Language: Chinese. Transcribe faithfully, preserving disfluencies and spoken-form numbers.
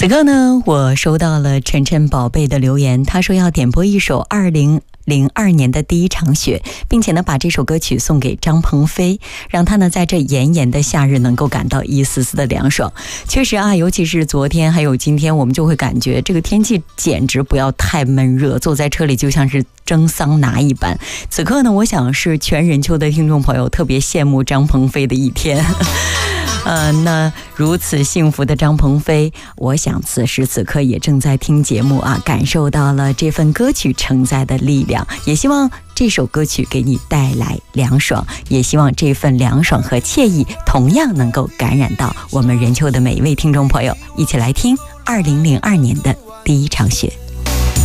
此刻呢，我收到了晨晨宝贝的留言，他说要点播一首二零零二年的第一场雪，并且呢把这首歌曲送给张鹏飞，让他呢在这炎炎的夏日能够感到一丝丝的凉爽。确实啊，尤其是昨天还有今天，我们就会感觉这个天气简直不要太闷热，坐在车里就像是蒸桑拿一般。此刻呢，我想是全人秋的听众朋友特别羡慕张鹏飞的一天。呃，那如此幸福的张鹏飞，我想此时此刻也正在听节目啊，感受到了这份歌曲承载的力量，也希望这首歌曲给你带来凉爽，也希望这份凉爽和惬意同样能够感染到我们人秋的每一位听众朋友。一起来听二零零二年的第一场雪。